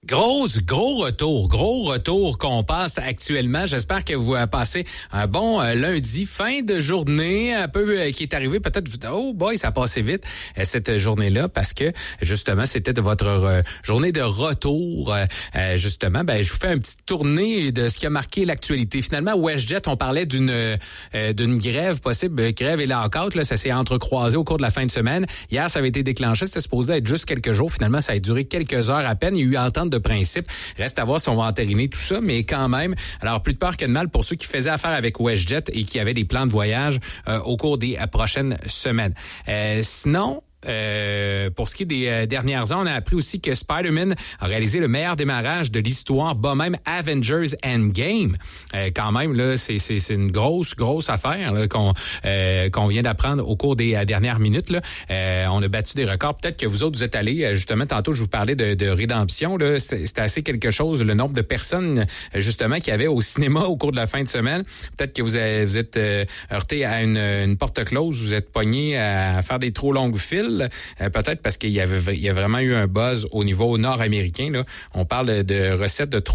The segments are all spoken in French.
Gros retour qu'on passe actuellement. J'espère que vous passez un bon lundi, fin de journée, un peu qui est arrivé. Peut-être, oh boy, ça a passé vite cette journée-là parce que justement, c'était votre journée de retour. Justement, je vous fais une petite tournée de ce qui a marqué l'actualité. Finalement, WestJet, on parlait d'une grève possible, grève et lockout. Là, ça s'est entrecroisé au cours de la fin de semaine. Hier, ça avait été déclenché. C'était supposé être juste quelques jours. Finalement, ça a duré quelques heures à peine. Il y a eu entente de principe. Reste à voir si on va entériner tout ça, mais quand même. Alors, plus de peur que de mal pour ceux qui faisaient affaire avec WestJet et qui avaient des plans de voyage au cours des prochaines semaines. Sinon, pour ce qui est des dernières heures, on a appris aussi que Spider-Man a réalisé le meilleur démarrage de l'histoire, même Avengers Endgame. Quand même, là, c'est une grosse affaire là, qu'on vient d'apprendre au cours des dernières minutes. Là. On a battu des records. Peut-être que vous autres, vous êtes allés, justement, tantôt, je vous parlais de Rédemption. Là. C'était assez quelque chose, le nombre de personnes, justement, qu'il y avait au cinéma au cours de la fin de semaine. Peut-être que vous êtes heurté à une porte close, vous êtes pogné à faire des trop longues files. Peut-être parce qu'il y a vraiment eu un buzz au niveau nord-américain. Là. On parle de recettes de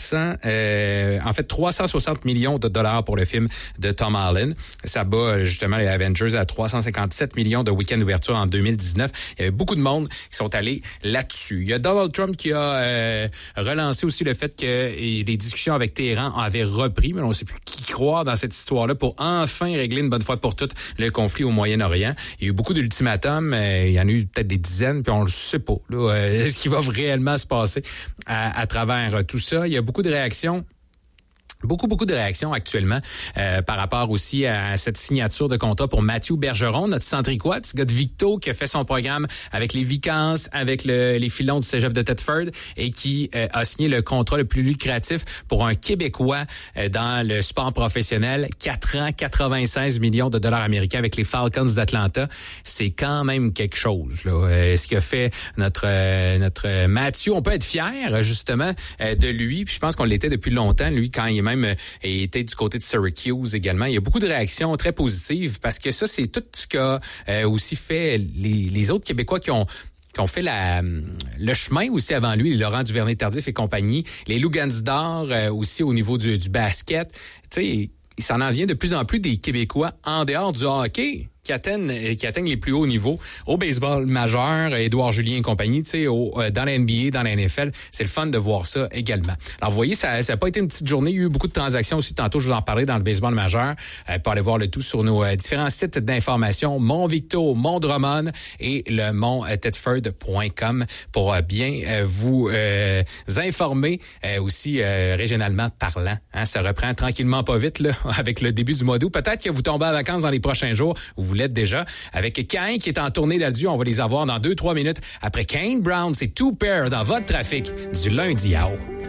360 millions de dollars pour le film de Tom Holland. Ça bat justement les Avengers à 357 millions de week-end d'ouverture en 2019. Il y avait beaucoup de monde qui sont allés là-dessus. Il y a Donald Trump qui a relancé aussi le fait que les discussions avec Téhéran avaient repris, mais on ne sait plus qui croire dans cette histoire-là pour enfin régler une bonne fois pour toutes le conflit au Moyen-Orient. Il y a eu beaucoup d'ultimatums. Il y en a eu peut-être des dizaines, puis on le sait pas. Là, ce qui va réellement se passer à travers tout ça. Il y a beaucoup de réactions. Beaucoup de réactions actuellement par rapport aussi à cette signature de contrat pour Mathieu Bergeron, notre centricois, ce gars de Victo qui a fait son programme avec les Vicans, avec les filons du cégep de Thetford et qui a signé le contrat le plus lucratif pour un Québécois dans le sport professionnel. 4 ans, 96 millions de dollars américains avec les Falcons d'Atlanta. C'est quand même quelque chose, là. Ce qu'a fait notre Mathieu. On peut être fier, justement, de lui. Puis je pense qu'on l'était depuis longtemps, lui, quand il est même était du côté de Syracuse également. Il y a beaucoup de réactions très positives parce que ça, c'est tout ce qu'a aussi fait les autres Québécois qui ont fait le chemin aussi avant lui, les Laurent Duvernay-Tardif et compagnie, les Lou Gansdor aussi au niveau du basket. Tu sais, il s'en en vient de plus en plus des Québécois en dehors du hockey qui atteignent les plus hauts niveaux au baseball majeur, Édouard Julien et compagnie, tu sais, dans la NBA, dans la NFL, c'est le fun de voir ça également. Alors, vous voyez, ça a pas été une petite journée, il y a eu beaucoup de transactions aussi, tantôt je vous en parlais dans le baseball majeur, pour aller voir le tout sur nos différents sites d'information, Mont-Victo, Mont-Drummond et le mont-thetford.com pour bien vous informer aussi régionalement parlant. Hein, ça reprend tranquillement pas vite là avec le début du mois d'août. Peut-être que vous tombez en vacances dans les prochains jours, vous l'êtes déjà. Avec Cain qui est en tournée là-dessus, on va les avoir dans 2-3 minutes. Après Kane Brown, c'est Two Pair dans votre trafic du lundi à haut.